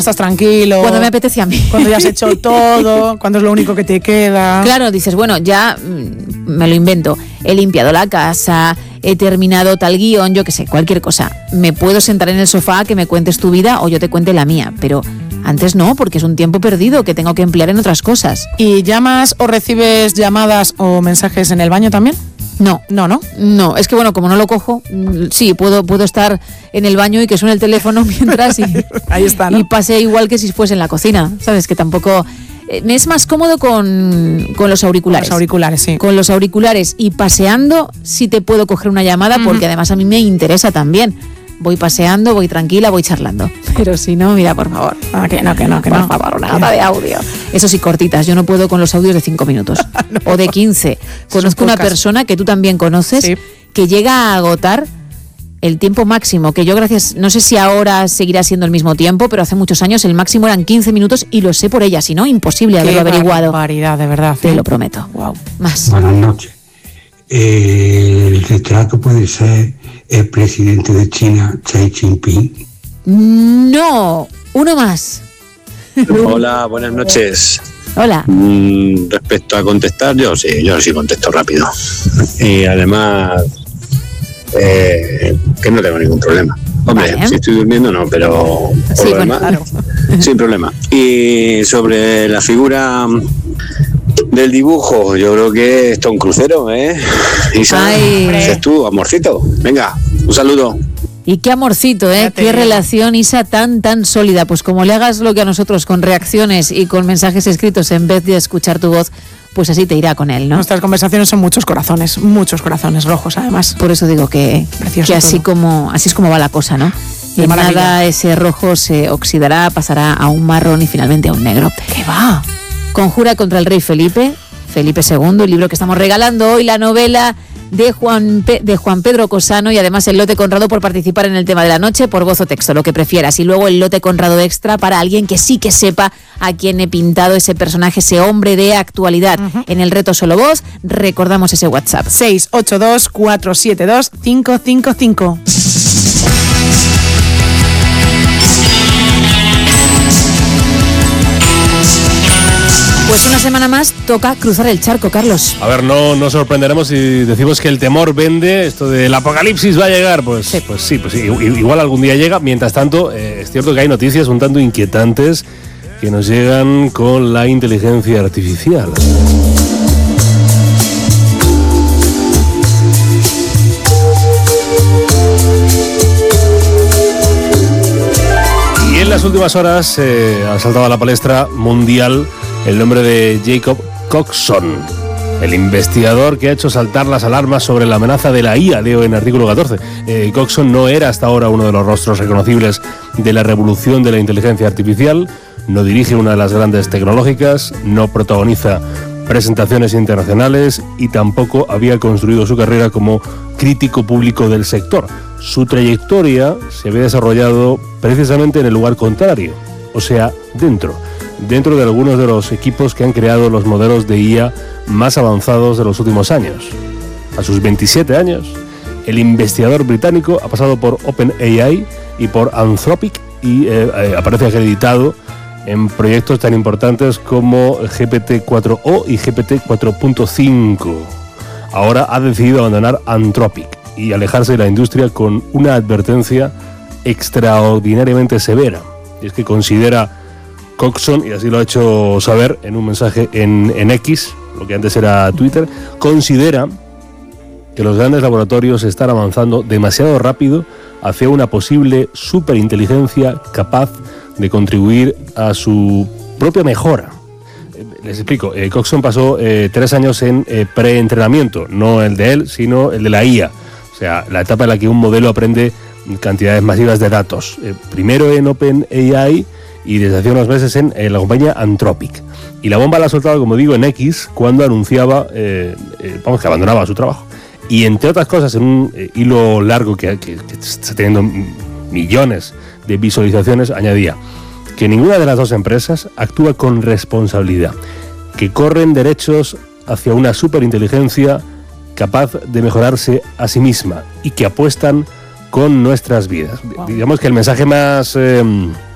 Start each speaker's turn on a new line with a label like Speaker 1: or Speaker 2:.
Speaker 1: Estás tranquilo.
Speaker 2: Cuando me apetece a mí.
Speaker 1: Cuando ya has hecho todo, cuando es lo único que te queda.
Speaker 2: Claro, dices, bueno, ya me lo invento. He limpiado la casa, he terminado tal guión, yo qué sé, cualquier cosa. Me puedo sentar en el sofá a que me cuentes tu vida o yo te cuente la mía, pero antes no, porque es un tiempo perdido que tengo que emplear en otras cosas.
Speaker 1: ¿Y llamas o recibes llamadas o mensajes en el baño también?
Speaker 2: No, es que bueno, como no lo cojo, sí, puedo estar en el baño y que suene el teléfono mientras y,
Speaker 1: ahí está, ¿no?
Speaker 2: Y pase igual que si fuese en la cocina, ¿sabes? Que tampoco... Me es más cómodo con los auriculares.
Speaker 1: Con los auriculares, sí.
Speaker 2: Con los auriculares y paseando sí te puedo coger una llamada porque además a mí me interesa también. Voy paseando, voy tranquila, voy charlando. Pero si no, mira, por favor.
Speaker 1: Que no.
Speaker 2: Por favor, una nota de audio. Eso sí, cortitas. Yo no puedo con los audios de 5 minutos. No. O de 15. Conozco una persona que tú también conoces, sí, que llega a agotar el tiempo máximo, que yo no sé si ahora seguirá siendo el mismo tiempo, pero hace muchos años el máximo eran 15 minutos y lo sé por ella, si no, imposible haberlo averiguado.
Speaker 1: Qué barbaridad, de verdad.
Speaker 2: Te lo prometo.
Speaker 1: Wow.
Speaker 2: Más.
Speaker 3: Buenas noches. El retrato puede ser el presidente de China, Xi Jinping.
Speaker 2: No, uno más.
Speaker 4: Hola, buenas noches.
Speaker 2: Hola.
Speaker 4: Respecto a contestar, yo sí contesto rápido. Y además, que no tengo ningún problema. Hombre, si estoy durmiendo no, pero por lo demás, claro, sin problema. Y sobre la figura del dibujo, yo creo que está un crucero, ¿eh? Isa, dices tú, amorcito. Venga, un saludo.
Speaker 2: Y qué amorcito, ¿eh? Qué relación, Isa, tan sólida. Pues como le hagas lo que a nosotros, con reacciones y con mensajes escritos en vez de escuchar tu voz, pues así te irá con él, ¿no?
Speaker 1: Nuestras conversaciones son muchos corazones rojos, además.
Speaker 2: Por eso digo que así es como va la cosa, ¿no? En nada ese rojo se oxidará, pasará a un marrón y finalmente a un negro.
Speaker 1: ¿Qué va?
Speaker 2: Conjura contra el rey Felipe II, el libro que estamos regalando hoy, la novela de Juan Pedro Cosano, y además el lote Conrado por participar en el tema de la noche, por voz o texto, lo que prefieras. Y luego el lote Conrado extra para alguien que sí que sepa a quién he pintado ese personaje, ese hombre de actualidad. En el reto Solo Voz, recordamos ese WhatsApp.
Speaker 1: 682-472-555.
Speaker 2: Pues una semana más toca cruzar el charco, Carlos.
Speaker 5: A ver, no nos sorprenderemos si decimos que el temor vende, esto del apocalipsis va a llegar, pues igual algún día llega. Mientras tanto, es cierto que hay noticias un tanto inquietantes que nos llegan con la inteligencia artificial. Y en las últimas horas ha saltado a la palestra mundial el nombre de Jacob Coxon, el investigador que ha hecho saltar las alarmas sobre la amenaza de la IA, leo en artículo 14. Coxon no era hasta ahora uno de los rostros reconocibles de la revolución de la inteligencia artificial, no dirige una de las grandes tecnológicas, no protagoniza presentaciones internacionales y tampoco había construido su carrera como crítico público del sector. Su trayectoria se había desarrollado precisamente en el lugar contrario, o sea, dentro de algunos de los equipos que han creado los modelos de IA más avanzados de los últimos años. A sus 27 años, el investigador británico ha pasado por OpenAI y por Anthropic y aparece acreditado en proyectos tan importantes como GPT-4o y GPT-4.5. Ahora ha decidido abandonar Anthropic y alejarse de la industria con una advertencia extraordinariamente severa. Y es que considera Coxon, y así lo ha hecho saber en un mensaje en X, lo que antes era Twitter, considera que los grandes laboratorios están avanzando demasiado rápido hacia una posible superinteligencia capaz de contribuir a su propia mejora. Les explico, Coxon pasó 3 años en preentrenamiento, no el de él, sino el de la IA, o sea, la etapa en la que un modelo aprende cantidades masivas de datos. Primero en OpenAI y desde hace unos meses en la compañía Anthropic. Y la bomba la ha soltado, como digo, en X, cuando anunciaba que abandonaba su trabajo. Y entre otras cosas, en un hilo largo que está teniendo millones de visualizaciones, añadía que ninguna de las dos empresas actúa con responsabilidad, que corren derechos hacia una superinteligencia capaz de mejorarse a sí misma y que apuestan con nuestras vidas. Wow. Digamos que el mensaje más